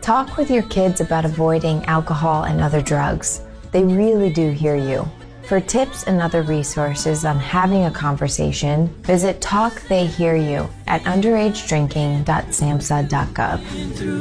Talk with your kids about avoiding alcohol and other drugs. They really do hear you. For tips and other resources on having a conversation, visit Talk They Hear You at underagedrinking.samhsa.gov.